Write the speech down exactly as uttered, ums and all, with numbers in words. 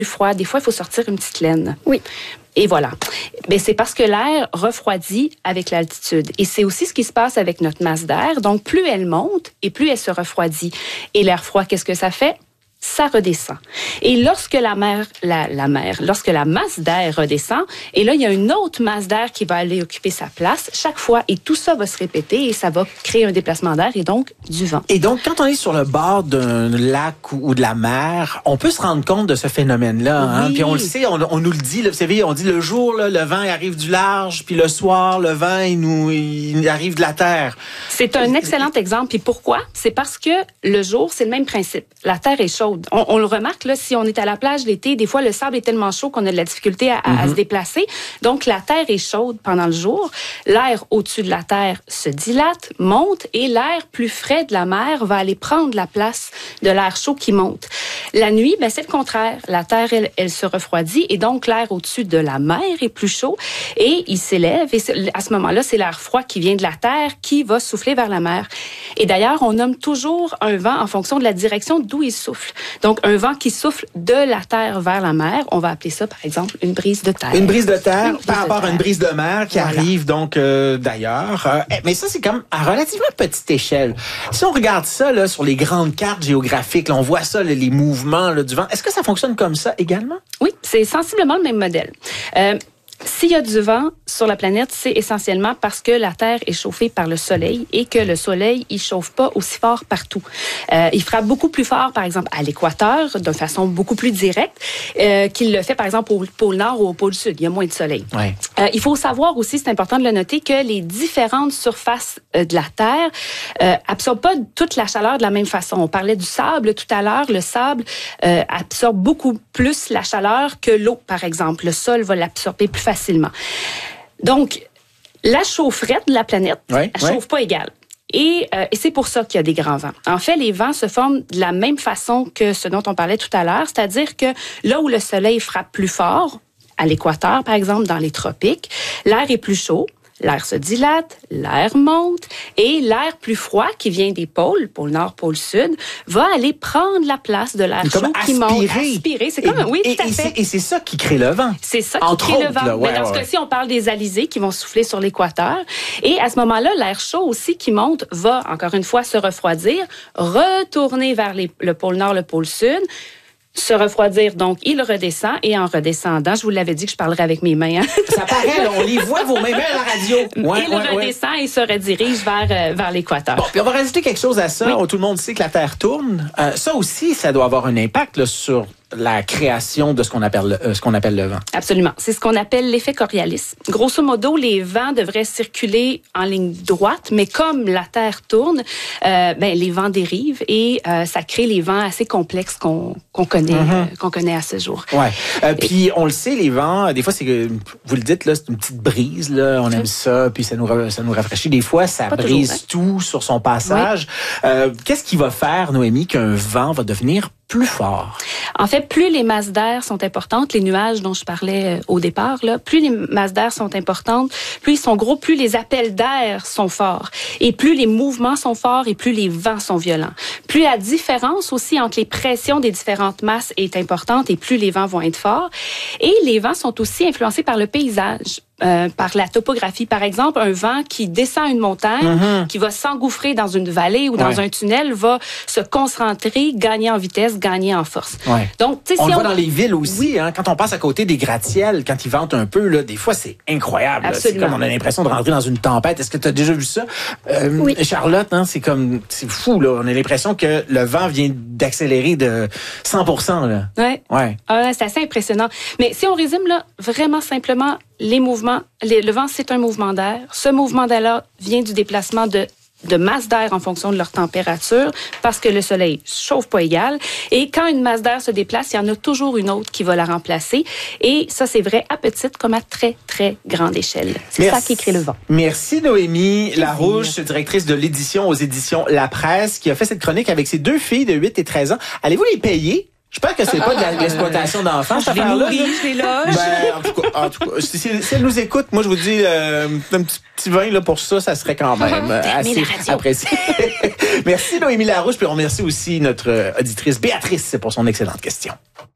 froid. Des fois, il faut sortir une petite laine. Oui. Et voilà. Mais c'est parce que l'air refroidit avec l'altitude. Et c'est aussi ce qui se passe avec notre masse d'air. Donc, plus elle monte et plus elle se refroidit. Et l'air froid, qu'est-ce que ça fait? Ça redescend. Et lorsque la mer, la, la mer, lorsque la masse d'air redescend, et là, il y a une autre masse d'air qui va aller occuper sa place chaque fois, et tout ça va se répéter, et ça va créer un déplacement d'air, et donc du vent. Et donc, quand on est sur le bord d'un lac ou, ou de la mer, on peut se rendre compte de ce phénomène-là. Oui. Hein? Puis on le sait, on, on nous le dit, là, vous savez, on dit le jour, là, le vent il arrive du large, puis le soir, le vent, il, nous, il arrive de la terre. C'est un excellent exemple. Puis pourquoi? C'est parce que le jour, c'est le même principe. La terre est chaude. On, on le remarque, là, si on est à la plage l'été, des fois, le sable est tellement chaud qu'on a de la difficulté à, à, mm-hmm. à se déplacer. Donc, la terre est chaude pendant le jour. L'air au-dessus de la terre se dilate, monte, et l'air plus frais de la mer va aller prendre la place de l'air chaud qui monte. La nuit, ben, c'est le contraire. La terre, elle, elle se refroidit, et donc l'air au-dessus de la mer est plus chaud, et il s'élève. Et à ce moment-là, c'est l'air froid qui vient de la terre qui va souffler vers la mer. Et d'ailleurs, on nomme toujours un vent en fonction de la direction d'où il souffle. Donc, un vent qui souffle de la terre vers la mer, on va appeler ça, par exemple, une brise de terre. Une brise de terre brise par de rapport terre. à une brise de mer qui voilà. arrive donc euh, d'ailleurs. Euh, mais ça, c'est comme à relativement petite échelle. Si on regarde ça là, sur les grandes cartes géographiques, là, on voit ça, là, les mouvements là, du vent. Est-ce que ça fonctionne comme ça également? Oui, c'est sensiblement le même modèle. Euh, S'il y a du vent sur la planète, c'est essentiellement parce que la Terre est chauffée par le Soleil et que le Soleil, il chauffe pas aussi fort partout. Euh, il frappe beaucoup plus fort, par exemple, à l'équateur, de façon beaucoup plus directe, euh, qu'il le fait, par exemple, au pôle Nord ou au pôle Sud. Il y a moins de soleil. Ouais. Euh, il faut savoir aussi, c'est important de le noter, que les différentes surfaces euh, de la Terre euh, absorbent pas toute la chaleur de la même façon. On parlait du sable tout à l'heure. Le sable euh, absorbe beaucoup plus la chaleur que l'eau, par exemple. Le sol va l'absorber plus facilement. facilement. Donc, la chaufferette de la planète, ouais, elle ouais. chauffe pas égal. Et, euh, et c'est pour ça qu'il y a des grands vents. En fait, les vents se forment de la même façon que ce dont on parlait tout à l'heure, c'est-à-dire que là où le soleil frappe plus fort, à l'équateur, par exemple, dans les tropiques, l'air est plus chaud. L'air se dilate, l'air monte, et l'air plus froid qui vient des pôles, pôle Nord, pôle Sud, va aller prendre la place de l'air chaud qui monte. Aspirer. C'est comme, et, oui, et, tout à et fait. Et c'est ça qui crée le vent. C'est ça qui Entre crée autres, le vent. là, ouais, Mais dans ce ouais. cas-ci, on parle des alizés qui vont souffler sur l'équateur. Et à ce moment-là, l'air chaud aussi qui monte va, encore une fois, se refroidir, retourner vers les, le pôle Nord, le pôle Sud, se refroidir, donc il redescend, et en redescendant, je vous l'avais dit que je parlerais avec mes mains. Hein? Ça paraît, là, on les voit, vos mains à la radio. Ouais, il ouais, redescend ouais. et se redirige vers, euh, vers l'équateur. Bon, puis on va rajouter quelque chose à ça. Oui. Tout le monde sait que la Terre tourne. Euh, ça aussi, ça doit avoir un impact là, sur la création de ce qu'on appelle, euh, ce qu'on appelle le vent. Absolument. C'est ce qu'on appelle l'effet Coriolis. Grosso modo, les vents devraient circuler en ligne droite, mais comme la Terre tourne, euh, ben, les vents dérivent, et euh, ça crée les vents assez complexes qu'on, qu'on connaît, mm-hmm. euh, qu'on connaît à ce jour. Ouais. Euh, puis on le sait, les vents, des fois, c'est que, vous le dites, là, c'est une petite brise, là, on aime ça, puis ça nous, ça nous rafraîchit. Des fois, ça Pas brise toujours, hein? tout sur son passage. Oui. Euh, qu'est-ce qui va faire, Noémie, qu'un vent va devenir plus fort? En fait, plus les masses d'air sont importantes, les nuages dont je parlais au départ, là, plus les masses d'air sont importantes, plus ils sont gros, plus les appels d'air sont forts. Et plus les mouvements sont forts, et plus les vents sont violents. Plus la différence aussi entre les pressions des différentes masses est importante, et plus les vents vont être forts. Et les vents sont aussi influencés par le paysage. Euh, par la topographie. Par exemple, un vent qui descend une montagne, mm-hmm. qui va s'engouffrer dans une vallée ou dans ouais. un tunnel, va se concentrer, gagner en vitesse, gagner en force. Ouais. Donc, tu sais, on si le on voit dans les villes aussi, oui. hein, quand on passe à côté des gratte-ciels, quand ils ventent un peu, là, des fois, c'est incroyable. Là. C'est comme on a l'impression de rentrer dans une tempête. Est-ce que tu as déjà vu ça? Euh, oui. Charlotte, hein, c'est comme, c'est fou, là. On a l'impression que le vent vient d'accélérer de cent pour cent, là. Ouais. Ouais. Ah, c'est assez impressionnant. Mais si on résume, là, vraiment simplement, les mouvements, les, le vent, c'est un mouvement d'air. Ce mouvement d'air-là vient du déplacement de, de masse d'air en fonction de leur température, parce que le soleil chauffe pas égal. Et quand une masse d'air se déplace, il y en a toujours une autre qui va la remplacer. Et ça, c'est vrai à petite comme à très, très grande échelle. C'est Merci. ça qui crée le vent. Merci Noémie Larouche, directrice de l'édition aux éditions La Presse, qui a fait cette chronique avec ses deux filles de huit et treize ans. Allez-vous les payer? J'espère que c'est pas de, la, de l'exploitation d'enfants, cette affaire-là. Je les nourris, je les loge. Ben, en tout cas, en tout cas si, si elle nous écoute, moi, je vous dis, euh, un petit, petit vin là, pour ça, ça serait quand même euh, assez apprécié. Merci Noémie Larouche, puis on remercie aussi notre auditrice Béatrice pour son excellente question.